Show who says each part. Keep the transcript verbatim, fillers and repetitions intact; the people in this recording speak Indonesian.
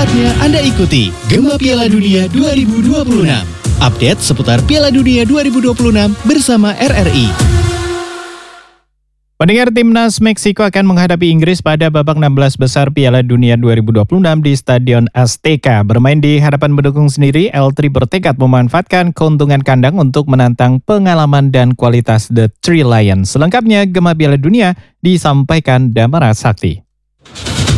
Speaker 1: Saatnya Anda ikuti Gema Piala Dunia dua ribu dua puluh enam. Update seputar Piala Dunia dua ribu dua puluh enam bersama R R I.
Speaker 2: Pendengar, timnas Meksiko akan menghadapi Inggris pada babak enam belas besar Piala Dunia dua ribu dua puluh enam di Stadion Azteca. Bermain di hadapan pendukung sendiri, El Tri bertekad memanfaatkan keuntungan kandang untuk menantang pengalaman dan kualitas The Three Lions. Selengkapnya Gema Piala Dunia disampaikan Damara Sakti.